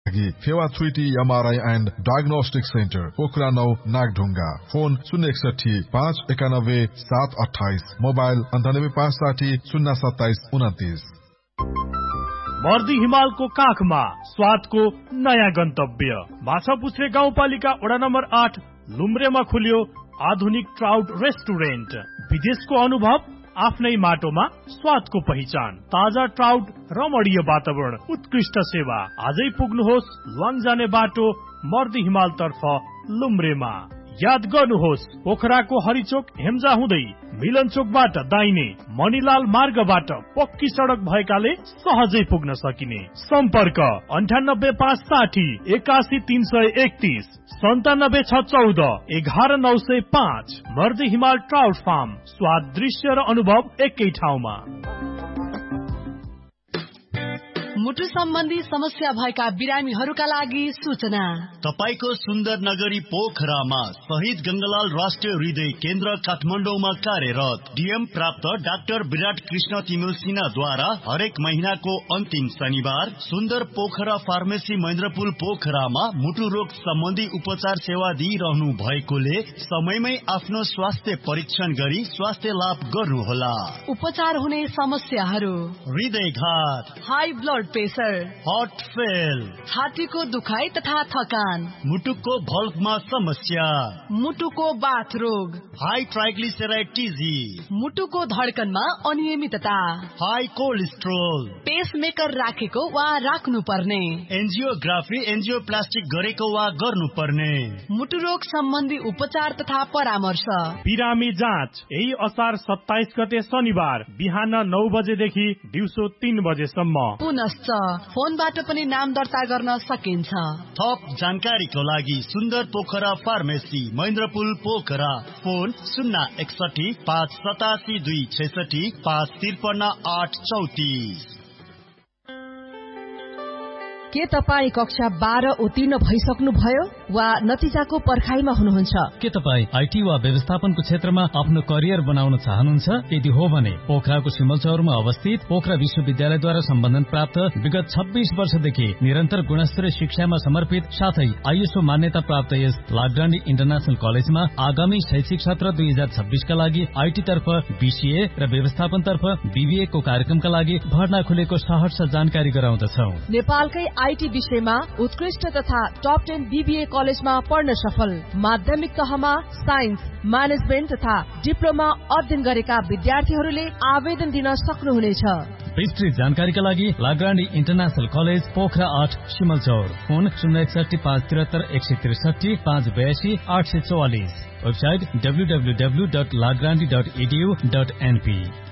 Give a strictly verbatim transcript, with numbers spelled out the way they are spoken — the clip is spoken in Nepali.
Phewa three T MRI and diagnostic centre Pokhara नौ नागढुङ्गा। फोन शून्य एकसठी पाँच एकानब्बे सात अठाइस, मोबाइल अन्ठानब्बे पाँच साठी शून्य सत्ताइस उन्तिस। मर्दी हिमालको काखमा स्वादको नयाँ गन्तव्य माछापुछ्रे गाउँपालिका वडा नम्बर आठ लुम्रेमा खुल्यो आधुनिक ट्राउट रेस्टुरेन्ट। विदेशको अनुभव आफ्नै माटोमा स्वादको पहिचान, ताजा ट्राउट, रमणीय वातावरण, उत्कृष्ट सेवा। आजै पुग्नुहोस् लङजाने बाटो मर्दी हिमाल तर्फ लुम्रेमा। याद गर्नुहोस् पोखराको हरिचोक हेम्जा हुँदै मिलन चोकबाट दाहिने मणिलाल मार्गबाट पक्की सडक भएकाले सहजै पुग्न सकिने। सम्पर्क अन्ठानब्बे पाँच साठी एकासी तीन सय एकतीस सन्तानब्बे छ चौध एघार नौ सय पाँच। मर्दी हिमाल ट्राउट फार्म, स्वाद, दृश्य र अनुभव एकै ठाउँमा। मुटु सम्बन्धी समस्या भएका बिरामीहरूका लागि सूचना। तपाईको सुन्दर नगरी पोखरामा शहीद गंगालाल राष्ट्रिय हृदय केन्द्र काठमाडौँमा कार्यरत डीएम प्राप्त डाक्टर विराट कृष्ण तिमिल सिन्हाद्वारा हरेक महिनाको अन्तिम शनिबार सुन्दर पोखरा फार्मेसी महेन्द्रपुल पोखरामा मुटु रोग सम्बन्धी उपचार सेवा दिइरहनु भएकोले समयमै आफ्नो स्वास्थ्य परीक्षण गरी स्वास्थ्य लाभ गर्नुहोला। उपचार हुने समस्याहरू: हृदयघात, high blood pressure, heart fail, छातीको दुखाइ तथा थकान, मुटुको भल्भमा समस्या, मुटुको बाथ रोग, हाई ट्राइग्लिसराइड टिजी, मुटुको धड्कनमा अनियमितता, हाई कोलेस्ट्रोल, पेसमेकर राखेको वा राख्नु पर्ने, एन्जियोग्राफी एन्जियोप्लास्टिक गरेको वा गर्नुपर्ने, मुटु रोग सम्बन्धी उपचार तथा परामर्श। बिरामी जाँच यही असार सत्ताइस गते शनिबार बिहान नौ बजेदेखि दिउँसो तीन बजेसम्म। पुनश्च फोनबाट पनि नाम दर्ता गर्न सकिन्छ। थप जानकारीको लागि सुन्दर पोखरा फार्मेसी महेन्द्रपुल पोखरा, फोन शून्य एकसठी पाँच सतासी दुई छैसठी पाँच त्रिपन्न आठ चौतिस। के तपाईँ कक्षा बाह्र उत्तीर्ण भइसक्नु भयो वा नतिजाको पर्खाइमा हुनुहुन्छ? के तपाईँ आईटी वा व्यवस्थापनको क्षेत्रमा आफ्नो करियर बनाउन चाहनुहुन्छ? यदि हो भने पोखराको सिमलचौरमा अवस्थित पोखरा विश्वविद्यालयद्वारा सम्बन्धन प्राप्त विगत छब्बीस वर्षदेखि निरन्तर गुणस्तरीय शिक्षामा समर्पित साथै आईएसओ मान्यता प्राप्त यस लाग्रान्डी इन्टरनेशनल कलेजमा आगामी शैक्षिक सत्र दुई हजार छब्बीसका लागि आईटी तर्फ बीसीए र व्यवस्थापन तर्फ बीबीए को कार्यक्रमका लागि भर्ना खुलेको सहर्ष जानकारी गराउँदछौ। नेपालकै आईटी विषयमा उत्कृष्ट तथा टप टेन बीबीए कलेजमा पढ्न सफल, माध्यमिक तहमा साइन्स, म्यानेजमेन्ट तथा डिप्लोमा अध्ययन गरेका विद्यार्थीहरूले आवेदन दिन सक्नुहुनेछ। विस्तृत जानकारीका लागि लाग्रान्डी इन्टरनेशनल कलेज पोखरा आठ सिमलचौर, फोन शून्य एकसठी पाँच त्रिहत्तर एक सय त्रिसठी पाँच बयासी आठ सय चौवालिस। Website W W W dot लाग्रान्डी dot edu dot NP.